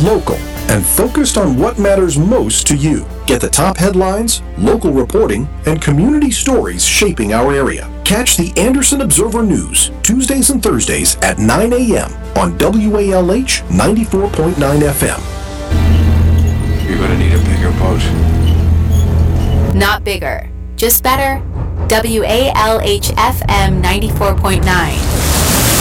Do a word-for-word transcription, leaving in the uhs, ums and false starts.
local, and focused on what matters most to you. Get the top headlines, local reporting, and community stories shaping our area. Catch the Anderson Observer News Tuesdays and Thursdays at nine a.m. on W A L H ninety-four point nine F M. You're going to need a bigger boat. Not bigger, just better. W A L H F M ninety-four point nine.